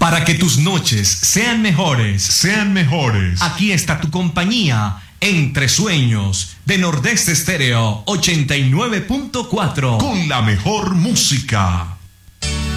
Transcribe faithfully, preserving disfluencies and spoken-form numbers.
Para que tus noches sean mejores, sean mejores. Aquí está tu compañía, Entre Sueños, de Nordeste Estéreo ochenta y nueve punto cuatro. Con la mejor música.